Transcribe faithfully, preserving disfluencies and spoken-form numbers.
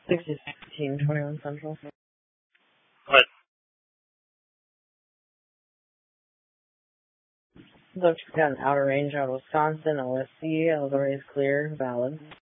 sixty sixteen twenty-one Central. What? Look, got an outer range out of Wisconsin, O S C, Illinois is clear, valid.